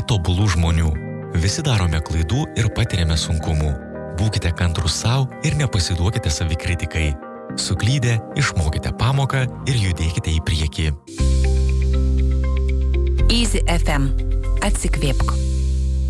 tobulų žmonių. Visi darome klaidų ir patiriame sunkumų. Būkite kantrūs savo ir nepasiduokite savikritikai. Suklydę, išmokite pamoką ir judėkite į priekį. Easy FM. Atsikvėpk.